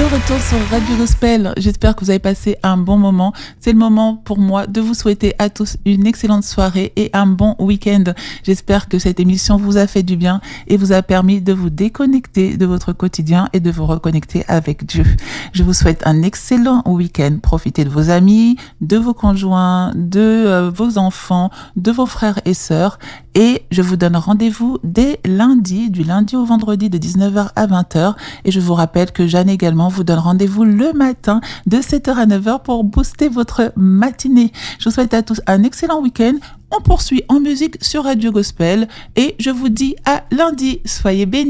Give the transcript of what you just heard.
De retour sur Radio Gospel, j'espère que vous avez passé un bon moment. C'est le moment pour moi de vous souhaiter à tous une excellente soirée et un bon week-end. J'espère que cette émission vous a fait du bien et vous a permis de vous déconnecter de votre quotidien et de vous reconnecter avec Dieu. Je vous souhaite un excellent week-end. Profitez de vos amis, de vos conjoints, de vos enfants, de vos frères et sœurs. Et je vous donne rendez-vous dès lundi, du lundi au vendredi de 19h à 20h. Et je vous rappelle que Jeanne également vous donne rendez-vous le matin de 7h à 9h pour booster votre matinée. Je vous souhaite à tous un excellent week-end. On poursuit en musique sur Radio Gospel et je vous dis à lundi. Soyez bénis.